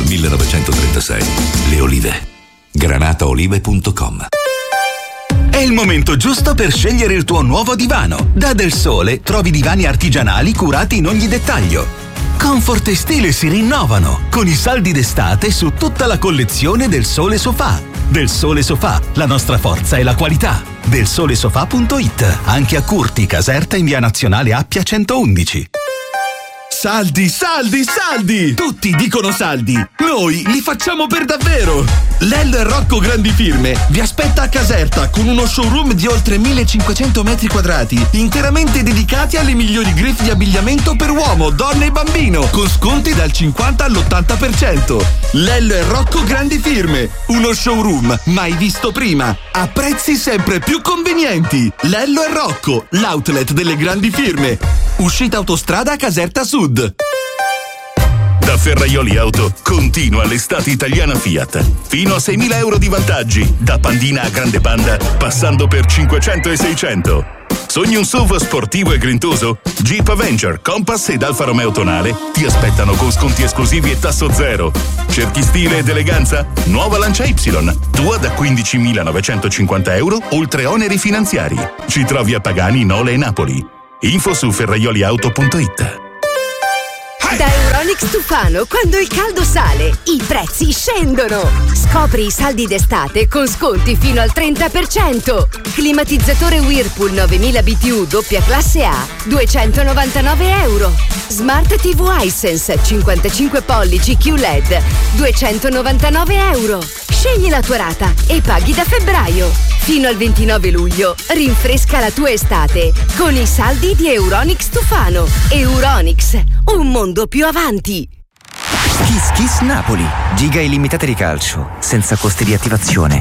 1936. Le olive. granataolive.com. È il momento giusto per scegliere il tuo nuovo divano. Da Del Sole trovi divani artigianali curati in ogni dettaglio. Comfort e stile si rinnovano con i saldi d'estate su tutta la collezione Del Sole Sofà. Del Sole Sofà, la nostra forza è la qualità. Delsolesofà.it, anche a Curti, Caserta in via Nazionale Appia 111. Saldi, saldi, saldi! Tutti dicono saldi, noi li facciamo per davvero! Lello e Rocco Grandi Firme vi aspetta a Caserta con uno showroom di oltre 1500 metri quadrati, interamente dedicati alle migliori griffe di abbigliamento per uomo, donna e bambino, con sconti dal 50 all'80%. Lello e Rocco Grandi Firme, uno showroom mai visto prima, a prezzi sempre più convenienti. Lello e Rocco, l'outlet delle grandi firme. Uscita autostrada Caserta Sud. Da Ferraioli Auto continua l'estate italiana Fiat. Fino a 6.000 euro di vantaggi, da Pandina a Grande Panda, passando per 500 e 600. Sogni un SUV sportivo e grintoso? Jeep Avenger, Compass ed Alfa Romeo Tonale ti aspettano con sconti esclusivi e tasso zero. Cerchi stile ed eleganza? Nuova Lancia Y, tua da 15.950 euro, oltre oneri finanziari. Ci trovi a Pagani, Nole e Napoli. Info su ferraioliauto.it. Da Euronics Tufano, quando il caldo sale, i prezzi scendono. Scopri i saldi d'estate con sconti fino al 30%. Climatizzatore Whirlpool 9000 BTU doppia classe A, 299 euro. Smart TV Hisense 55 pollici QLED, 299 euro. Scegli la tua rata e paghi da febbraio. Fino al 29 luglio, rinfresca la tua estate con i saldi di Euronics Tufano. Euronics, un mondo più avanti. Kiss Kiss Napoli. Giga illimitate di calcio, senza costi di attivazione.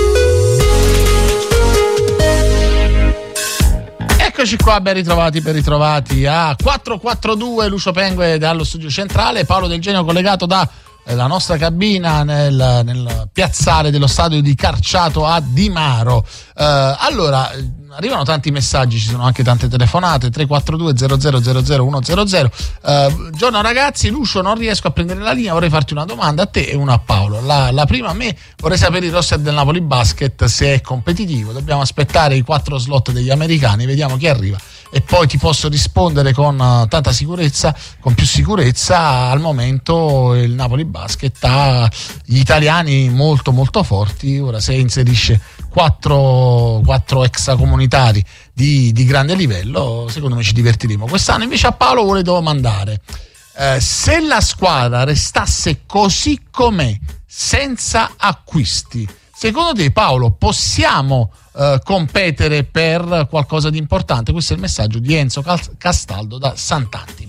Eccoci qua, ben ritrovati a 442 Lucio Pengue dallo studio centrale, Paolo Del Genio collegato da la nostra cabina nel piazzale dello stadio di Carciato a Dimaro. Allora, arrivano tanti messaggi, ci sono anche tante telefonate. 342 00 100. Buongiorno ragazzi, Lucio, non riesco a prendere la linea, vorrei farti una domanda a te e una a Paolo. La prima a me, vorrei sapere il roster del Napoli Basket se è competitivo. Dobbiamo aspettare i 4 slot degli americani, vediamo chi arriva e poi ti posso rispondere con tanta sicurezza, con più sicurezza. Al momento il Napoli Basket ha gli italiani molto molto forti. Ora se inserisce 4 extracomunitari di grande livello, secondo me ci divertiremo quest'anno. Invece a Paolo volevo domandare, se la squadra restasse così com'è, senza acquisti, secondo te Paolo possiamo competere per qualcosa di importante? Questo è il messaggio di Enzo Castaldo da Sant'Antimo.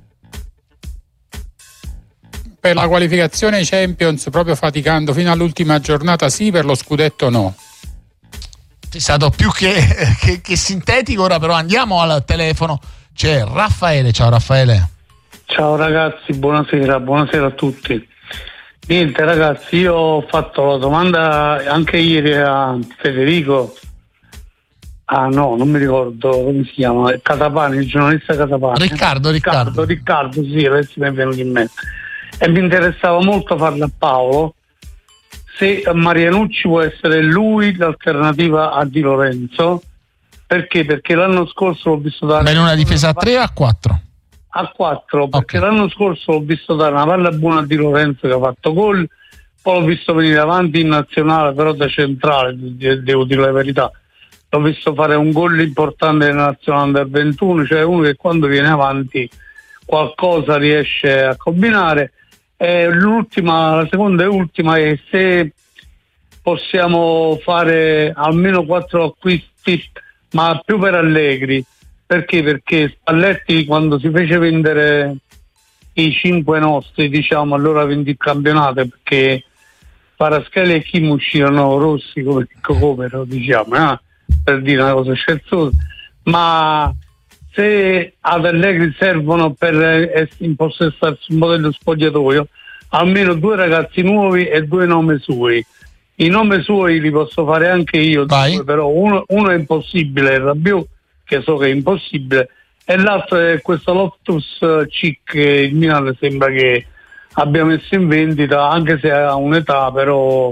Per la qualificazione ai Champions, proprio faticando fino all'ultima giornata, sì, per lo scudetto no. È stato più che sintetico. Ora però andiamo al telefono, c'è Raffaele. Ciao Raffaele. Ciao ragazzi, buonasera a tutti. Niente ragazzi, io ho fatto la domanda anche ieri a Federico, no, non mi ricordo come si chiama, Catapani, il giornalista Catapani. Riccardo, sì, adesso mi è venuto in mente. E mi interessava molto farlo a Paolo, se Marianucci può essere lui l'alternativa a Di Lorenzo. Perché? Perché l'anno scorso l'ho visto dare... in una difesa a 3 o a 4? A 4, perché l'anno scorso l'ho visto dare una palla buona a Di Lorenzo che ha fatto gol, poi l'ho visto venire avanti in nazionale, però da centrale, devo dire la verità. L'ho visto fare un gol importante nella nazionale under 21, cioè uno che quando viene avanti qualcosa riesce a combinare. E la seconda e ultima è se possiamo fare almeno 4 acquisti, ma più per Allegri. Perché? Perché Spalletti, quando si fece vendere i 5 nostri, diciamo, allora vendì il campionato, perché Paraschelli e Kim uscirono rossi come Cocomero, diciamo, per dire una cosa scherzosa. Ma se ad Allegri servono per impossessarsi un modello spogliatoio, almeno 2 ragazzi nuovi e 2 nomi suoi. I nomi suoi li posso fare anche io, però uno è impossibile, il Rabiot, che so che è impossibile, e l'altro è questo Loftus Cheek, che il Milan sembra che abbia messo in vendita, anche se ha un'età, però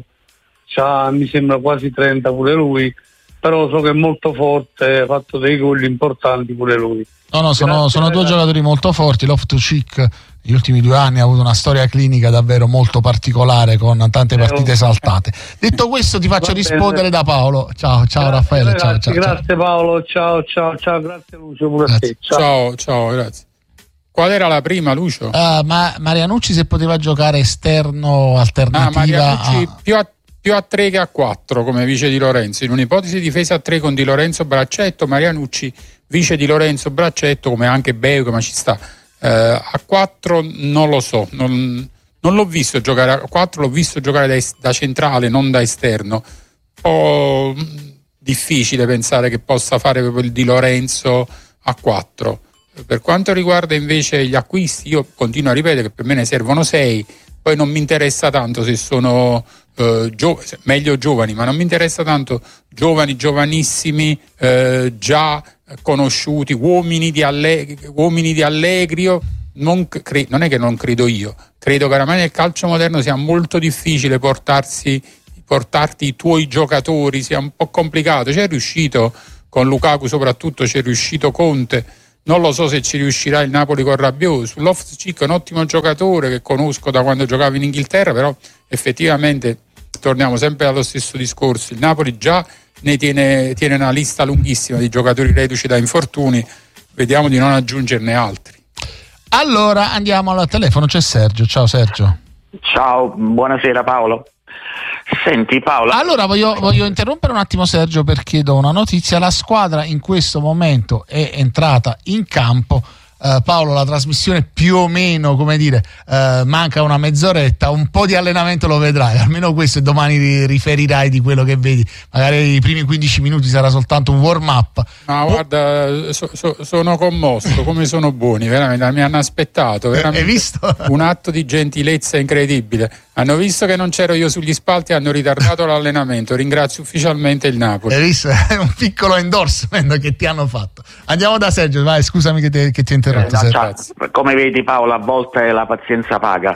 mi sembra quasi 30 pure lui, però so che è molto forte, ha fatto dei gol importanti pure lui. No, sono due giocatori molto forti. Loftus-Cheek negli ultimi 2 anni ha avuto una storia clinica davvero molto particolare, con tante partite saltate. Detto questo, ti faccio rispondere da Paolo. Ciao grazie, Raffaele. Grazie Paolo, ciao, grazie Lucio pure a te. Ciao, grazie. Qual era la prima, Lucio? Marianucci, se poteva giocare esterno alternativa. Marianucci più a 3 che a 4 come vice Di Lorenzo. In un'ipotesi difesa a 3 con Di Lorenzo Braccetto, Marianucci vice Di Lorenzo Braccetto, come anche Beuke, ma ci sta. A 4 non lo so, non l'ho visto giocare a 4, l'ho visto giocare da centrale, non da esterno. Un po' difficile pensare che possa fare proprio il Di Lorenzo a 4. Per quanto riguarda invece gli acquisti, io continuo a ripetere che per me ne servono 6, poi non mi interessa tanto se sono meglio giovani, ma non mi interessa tanto giovanissimi, già conosciuti, uomini di Allegri. Non è che non credo io, credo che oramai nel calcio moderno sia molto difficile portarti i tuoi giocatori, sia un po' complicato. C'è riuscito con Lukaku, soprattutto c'è riuscito Conte. Non lo so se ci riuscirà il Napoli con Rabiot. Su Loftus-Cheek è un ottimo giocatore che conosco da quando giocavo in Inghilterra, però effettivamente torniamo sempre allo stesso discorso. Il Napoli già ne tiene una lista lunghissima di giocatori reduci da infortuni, vediamo di non aggiungerne altri. Allora andiamo al telefono, c'è Sergio. Ciao Sergio. Ciao, buonasera Paolo. Senti Paolo. Allora voglio interrompere un attimo Sergio, perché do una notizia. La squadra in questo momento è entrata in campo. Paolo, la trasmissione più o meno, come dire, manca una mezz'oretta, un po' di allenamento lo vedrai, almeno questo, e domani riferirai di quello che vedi. Magari i primi 15 minuti sarà soltanto un warm up. Ma guarda, sono commosso, come sono buoni, veramente, mi hanno aspettato, veramente. Hai visto? Un atto di gentilezza incredibile. Hanno visto che non c'ero io sugli spalti, hanno ritardato l'allenamento. Ringrazio ufficialmente il Napoli. Hai visto? È un piccolo endorsement che ti hanno fatto. Andiamo da Sergio, vai, scusami che ti ho interrotto. Come vedi Paolo, a volte la pazienza paga.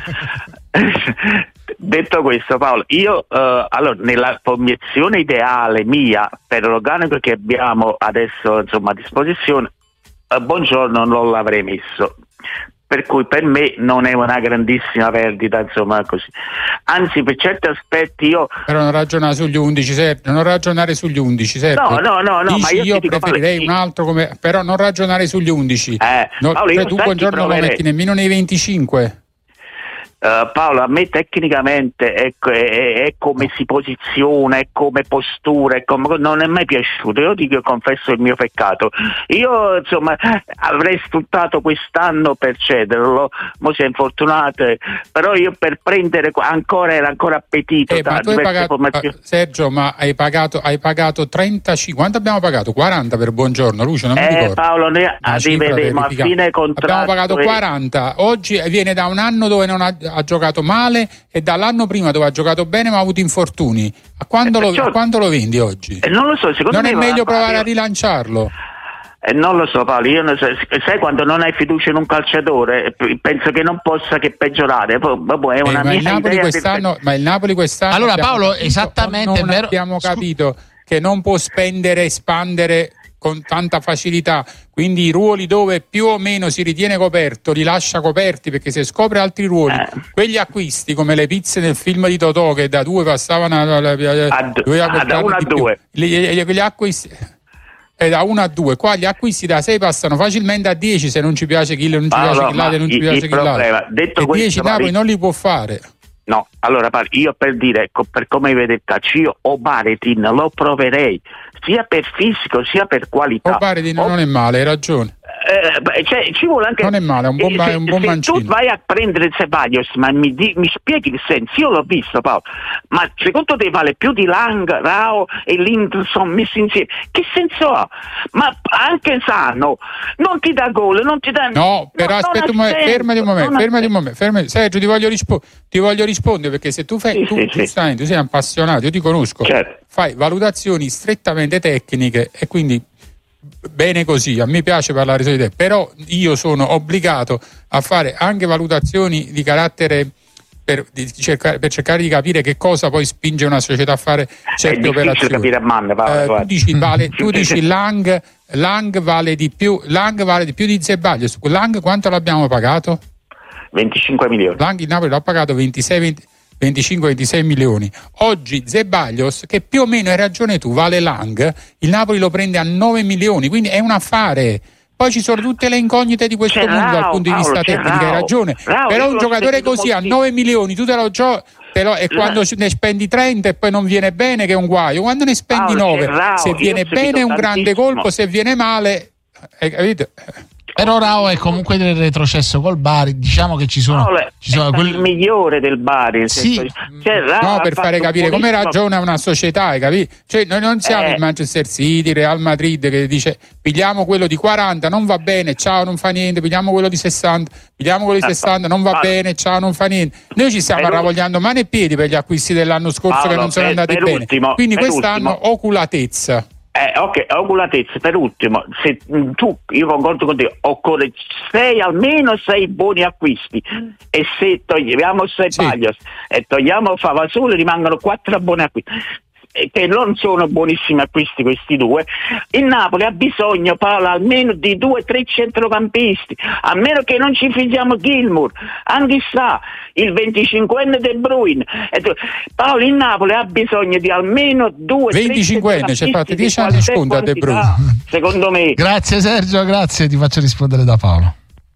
Detto questo Paolo, io allora nella formazione ideale mia per l'organico che abbiamo adesso insomma a disposizione, Buongiorno non l'avrei messo, per cui per me non è una grandissima perdita, insomma, così. Anzi, per certi aspetti io... Però non ragionare sugli 11, Sergio, non ragionare sugli 11, Sergio. No, dici, ma io preferirei un altro come... Però non ragionare sugli 11. Paolo, tu Buongiorno non lo metti nemmeno nei 25. Paolo, a me tecnicamente è come si posiziona, è come postura, non è mai piaciuto. Io dico, confesso il mio peccato. Io insomma avrei sfruttato quest'anno per cederlo, mo si è infortunato, però io per prendere era ancora appetito. Ma tu hai pagato, Sergio, ma hai pagato 35, quanto abbiamo pagato? 40 per Buongiorno, Lucio, non mi ricordo. Paolo, noi arriveremo a fine contratto. Abbiamo pagato 40, oggi viene da un anno dove non ha giocato male e dall'anno prima dove ha giocato bene ma ha avuto infortuni. A quando lo vendi oggi? Non lo so, secondo me non è meglio provare a rilanciarlo? Non lo so Paolo, io non so, sai quando non hai fiducia in un calciatore penso che non possa che peggiorare. È una ma, mia il Napoli quest'anno, ma il Napoli quest'anno allora Paolo esattamente non abbiamo capito che non può spendere e espandere con tanta facilità, quindi i ruoli dove più o meno si ritiene coperto li lascia coperti, perché se scopre altri ruoli, quegli acquisti come le pizze nel film di Totò che da 2 passavano da 1 a 2, gli acquisti da 1 a 2, qua gli acquisti da 6 passano facilmente a 10 se non ci piace chi non ci piace chi là, non ci piace chi là, e 10 Napoli non li può fare. No, allora io per dire, per come vede Caccio o Baretin lo proverei sia per fisico sia per qualità. O Baretin non è male, hai ragione. Ci vuole anche, non è male, è un buon mancino. Tu vai a prendere Ceballos, ma mi spieghi il senso? Io l'ho visto Paolo, ma secondo te vale più di Lang, Rao e Lindelson messi insieme? Che senso ha? Ma anche Sano non ti dà gol, non ti dà... No, però aspetta un momento, fermati un momento. Sergio, ti voglio rispondere, perché se tu fai giustamente, tu sei appassionato, io ti conosco, certo. Fai valutazioni strettamente tecniche e quindi bene così, a me piace parlare solo di te, però io sono obbligato a fare anche valutazioni di carattere per cercare di capire che cosa poi spinge una società a fare certe operazioni. Capire a man, tu dici Lang vale di più di Zeballos. Lang quanto l'abbiamo pagato? 25 milioni. Lang il Napoli l'ha pagato 25-26 milioni. Oggi Zeballos, che più o meno hai ragione tu, vale Lang, il Napoli lo prende a 9 milioni, quindi è un affare. Poi ci sono tutte le incognite di questo mondo dal punto di vista tecnico, hai ragione. Però un giocatore così a 9 milioni tu te lo giochi e quando ne spendi 30 e poi non viene bene, che è un guaio. Quando ne spendi 9, se viene bene è un grande colpo, se viene male, hai capito? Però Rao è comunque del retrocesso col Bari, diciamo che ci sono il migliore del Bari, sì. Per fare capire come ragiona una società, hai capito? Cioè noi non siamo il Manchester City, Real Madrid che dice pigliamo quello di 40, non va bene, ciao, non fa niente, pigliamo quello di 60, pigliamo quello di 60, non va bene, ciao, non fa niente. Noi ci stiamo arravogliando mani e piedi per gli acquisti dell'anno scorso che non sono andati bene. Quindi quest'anno oculatezza. Ok, oculatezza. Per ultimo, se io concordo con te, occorre almeno 6 buoni acquisti, e se togliamo Zeballos e togliamo Favasole rimangono 4 buoni acquisti, che non sono buonissimi acquisti questi due. Il Napoli ha bisogno, Paolo, almeno di 2-3 centrocampisti, a meno che non ci fidiamo Gilmour, Anghissà, il 25enne De Bruyne. Paolo, il Napoli ha bisogno di almeno 2-3 25enne, ci ha fatto 10 anni di sconto a De Bruyne, secondo me. Grazie Sergio, grazie, ti faccio rispondere da Paolo.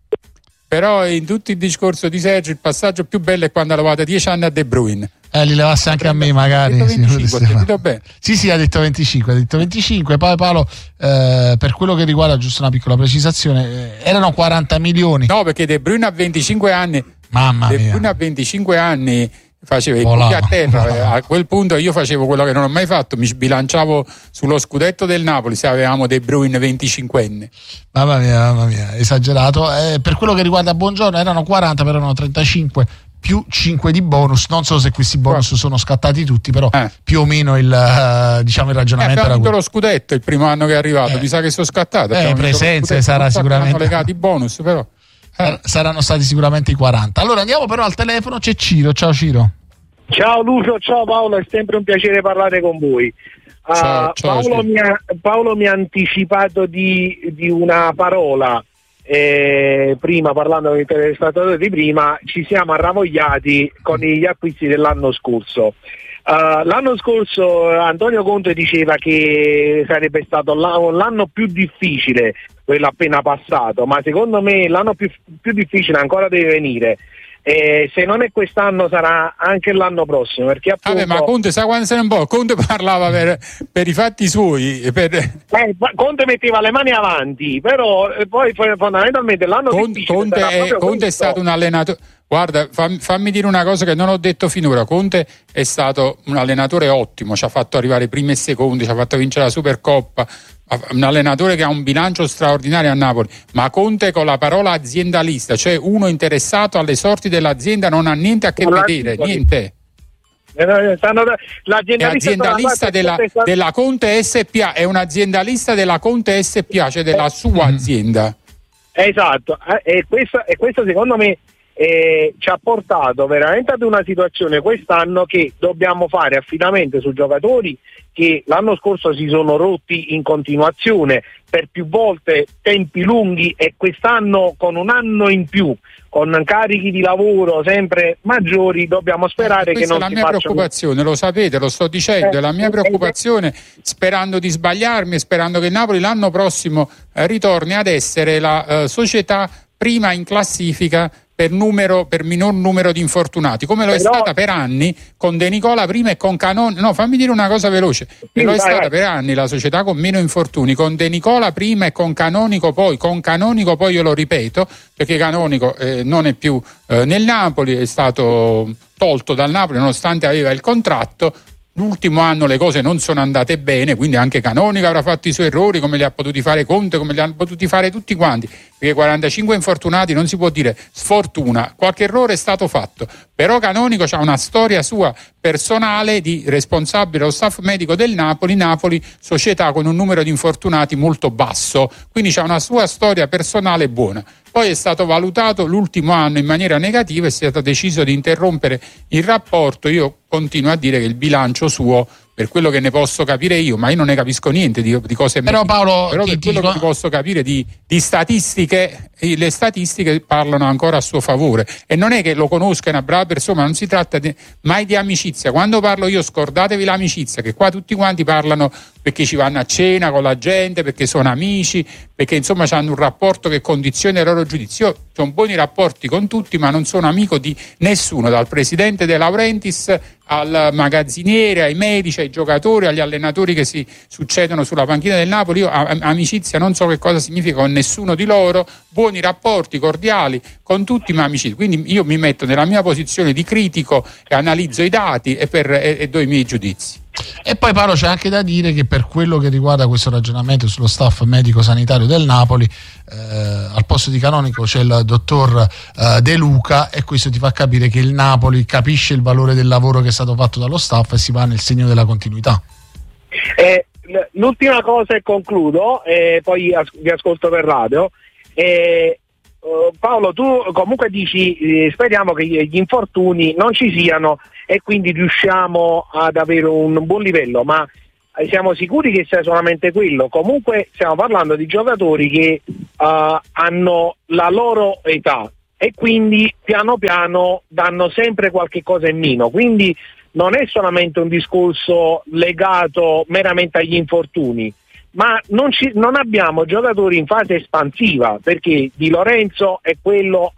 Però in tutto il discorso di Sergio il passaggio più bello è quando ha lavorato 10 anni a De Bruyne. Li levasse anche a me magari. Ha detto 25, sì, ha detto 25. Poi Paolo, per quello che riguarda, giusto una piccola precisazione, erano 40 milioni. No, perché De Bruyne a 25 anni. Mamma mia. De Bruyne a 25 anni faceva i buchi a terra. A quel punto io facevo quello che non ho mai fatto, mi sbilanciavo sullo scudetto del Napoli se avevamo De Bruyne 25enne. Mamma mia, esagerato. Per quello che riguarda Buongiorno erano 40, però erano 35 più 5 di bonus. Non so se questi bonus sono scattati tutti, però più o meno il ragionamento era quello. quello. Lo scudetto il primo anno che è arrivato, mi sa che sono scattati. Presenze sarà sicuramente. Hanno legati i bonus, però. Saranno stati sicuramente i 40. Allora andiamo però al telefono, c'è Ciro. Ciao Ciro. Ciao Lucio, ciao Paolo, è sempre un piacere parlare con voi. Ciao, Paolo mi ha anticipato di una parola. Prima, parlando con il telespettatore di prima, ci siamo arravogliati con gli acquisti dell'anno scorso. L'anno scorso Antonio Conte diceva che sarebbe stato l'anno più difficile, quello appena passato, ma secondo me l'anno più difficile ancora deve venire. Se non è quest'anno sarà anche l'anno prossimo, perché appunto... ma Conte sa quando se ne può? Conte parlava per i fatti suoi. Conte metteva le mani avanti, però poi fondamentalmente l'anno difficile Conte è stato un allenatore. Guarda, fammi dire una cosa che non ho detto finora. Conte è stato un allenatore ottimo, ci ha fatto arrivare primi e secondi, ci ha fatto vincere la Supercoppa, un allenatore che ha un bilancio straordinario a Napoli, ma Conte con la parola aziendalista, cioè uno interessato alle sorti dell'azienda, non ha niente a che vedere, niente. L'aziendalista della Conte SPA, è un aziendalista della Conte SPA, cioè della sua azienda. Esatto, e questo secondo me ci ha portato veramente ad una situazione quest'anno che dobbiamo fare affidamento su giocatori che l'anno scorso si sono rotti in continuazione per più volte, tempi lunghi, e quest'anno con un anno in più, con carichi di lavoro sempre maggiori, dobbiamo sperare che non si faccia. Questa è la mia preoccupazione, lo sapete, lo sto dicendo, è la mia preoccupazione, sperando di sbagliarmi, sperando che Napoli l'anno prossimo ritorni ad essere la società prima in classifica per minor numero di infortunati, come lo è stata per anni con De Nicola prima e con Canonico. No, fammi dire una cosa veloce. Lo è stata per anni la società con meno infortuni, con De Nicola prima e con Canonico poi. Con Canonico poi, io lo ripeto, perché Canonico non è più nel Napoli, è stato tolto dal Napoli nonostante aveva il contratto. L'ultimo anno le cose non sono andate bene, quindi anche Canonico avrà fatto i suoi errori, come li ha potuti fare Conte, come li hanno potuti fare tutti quanti. perché 45 infortunati non si può dire sfortuna, qualche errore è stato fatto, però Canonico ha una storia sua personale di responsabile dello staff medico del Napoli, società con un numero di infortunati molto basso, quindi c'ha una sua storia personale buona. Poi è stato valutato l'ultimo anno in maniera negativa, è stato deciso di interrompere il rapporto. Io continuo a dire che il bilancio suo, per quello che ne posso capire io, ma io non ne capisco niente di cose però Paolo, però per quello che ne posso capire di statistiche, le statistiche parlano ancora a suo favore, e non è che lo conosca, è una brava persona, non si tratta mai di amicizia. Quando parlo io, scordatevi l'amicizia, che qua tutti quanti parlano perché ci vanno a cena con la gente, perché sono amici, perché insomma hanno un rapporto che condiziona il loro giudizio. Io ho buoni rapporti con tutti, ma non sono amico di nessuno, dal presidente De Laurentiis al magazziniere, ai medici, ai giocatori, agli allenatori che si succedono sulla panchina del Napoli. Io amicizia non so che cosa significa con nessuno di loro, buoni rapporti cordiali con tutti, ma amicizia. Quindi io mi metto nella mia posizione di critico e analizzo i dati e do i miei giudizi. E poi Paolo, c'è anche da dire che per quello che riguarda questo ragionamento sullo staff medico-sanitario del Napoli, al posto di Canonico c'è il dottor De Luca, e questo ti fa capire che il Napoli capisce il valore del lavoro che è stato fatto dallo staff e si va nel segno della continuità. L'ultima cosa e concludo, poi vi ascolto per radio. Paolo, tu comunque dici speriamo che gli infortuni non ci siano e quindi riusciamo ad avere un buon livello, ma siamo sicuri che sia solamente quello? Comunque stiamo parlando di giocatori che hanno la loro età e quindi piano piano danno sempre qualche cosa in meno, quindi non è solamente un discorso legato meramente agli infortuni, ma non abbiamo giocatori in fase espansiva, perché Di Lorenzo è quello